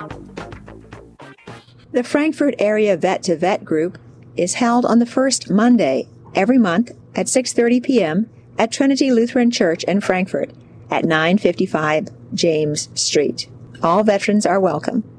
The Frankfort Area Vet to Vet group is held on the first Monday every month at 6:30 p.m. at Trinity Lutheran Church in Frankfort at 955 James Street. All veterans are welcome.